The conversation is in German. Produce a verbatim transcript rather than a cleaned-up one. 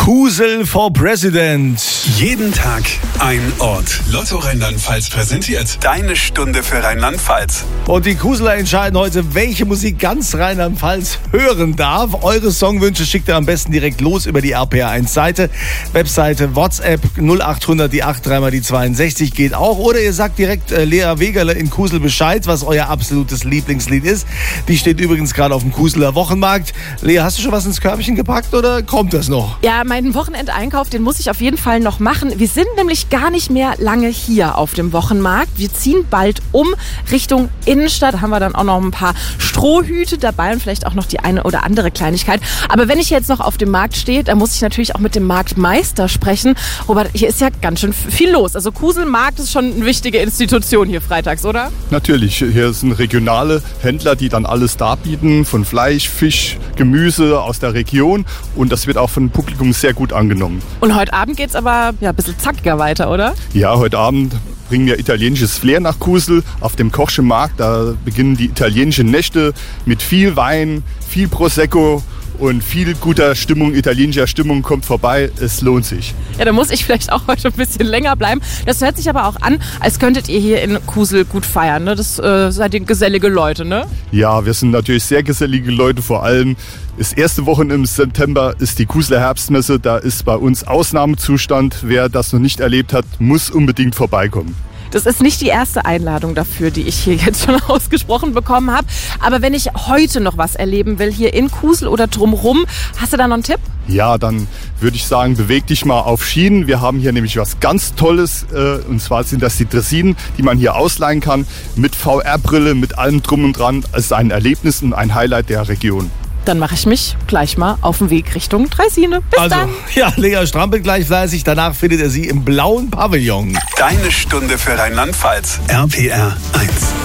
Kusel for President. Jeden Tag ein Ort. Lotto Rheinland-Pfalz präsentiert deine Stunde für Rheinland-Pfalz. Und die Kuseler entscheiden heute, welche Musik ganz Rheinland-Pfalz hören darf. Eure Songwünsche schickt ihr am besten direkt los über die R P R eins Seite. Webseite, WhatsApp null acht hundert, die acht, dreimal die zweiundsechzig geht auch. Oder ihr sagt direkt äh, Lea Wegerle in Kusel Bescheid, was euer absolutes Lieblingslied ist. Die steht übrigens gerade auf dem Kuseler Wochenmarkt. Lea, hast du schon was ins Körbchen gepackt oder kommt das noch? Ja, meinen Wochenendeinkauf, den muss ich auf jeden Fall noch machen. Wir sind nämlich gar nicht mehr lange hier auf dem Wochenmarkt. Wir ziehen bald um Richtung Innenstadt. Da haben wir dann auch noch ein paar Strohhüte dabei und vielleicht auch noch die eine oder andere Kleinigkeit. Aber wenn ich jetzt noch auf dem Markt stehe, dann muss ich natürlich auch mit dem Marktmeister sprechen. Robert, hier ist ja ganz schön viel los. Also Kuselmarkt ist schon eine wichtige Institution hier freitags, oder? Natürlich, hier sind regionale Händler, die dann alles darbieten, von Fleisch, Fisch, Gemüse aus der Region, und das wird auch vom Publikum sehr gut angenommen. Und heute Abend geht's aber ja, ein bisschen zackiger weiter, oder? Ja, heute Abend bringen wir italienisches Flair nach Kusel auf dem Kochschen Markt. Da beginnen die italienischen Nächte mit viel Wein, viel Prosecco und viel guter Stimmung, italienischer Stimmung kommt vorbei. Es lohnt sich. Ja, da muss ich vielleicht auch heute ein bisschen länger bleiben. Das hört sich aber auch an, als könntet ihr hier in Kusel gut feiern. Ne? Das äh, seid ihr gesellige Leute, ne? Ja, wir sind natürlich sehr gesellige Leute. Vor allem das erste Wochen im September ist die Kuseler Herbstmesse. Da ist bei uns Ausnahmezustand. Wer das noch nicht erlebt hat, muss unbedingt vorbeikommen. Das ist nicht die erste Einladung dafür, die ich hier jetzt schon ausgesprochen bekommen habe. Aber wenn ich heute noch was erleben will, hier in Kusel oder drumherum, hast du da noch einen Tipp? Ja, dann würde ich sagen, beweg dich mal auf Schienen. Wir haben hier nämlich was ganz Tolles. Äh, und zwar sind das die Draisinen, die man hier ausleihen kann. Mit V R-Brille, mit allem drum und dran. Es ist ein Erlebnis und ein Highlight der Region. Dann mache ich mich gleich mal auf den Weg Richtung Draisine. Bis also, dann. Ja, Lea strampelt gleich fleißig. Danach findet er sie im blauen Pavillon. Deine Stunde für Rheinland-Pfalz. R P R eins.